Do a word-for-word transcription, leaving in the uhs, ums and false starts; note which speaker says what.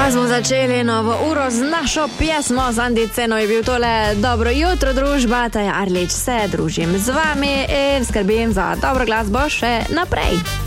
Speaker 1: Pa smo začeli novo uro z našo pjesmo. Z Andiceno je bil tole Dobro jutro družba, Taja Arlič se družim z vami in skrbim za dobro glasbo še naprej.